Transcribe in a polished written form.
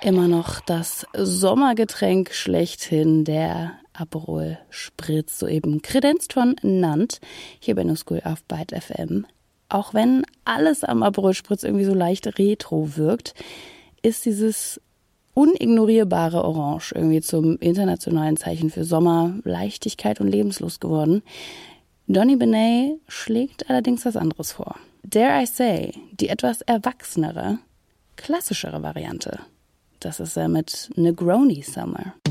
Immer noch das Sommergetränk schlechthin, der Aperol Spritz, soeben kredenzt von Nant, hier bei No School auf Byte FM. Auch wenn alles am Aperol Spritz irgendwie so leicht retro wirkt, ist dieses unignorierbare Orange irgendwie zum internationalen Zeichen für Sommer, Leichtigkeit und Lebenslust geworden. Donny Benet schlägt allerdings was anderes vor. Dare I say, die etwas erwachsenere, klassischere Variante. Das ist er mit Negroni Summer.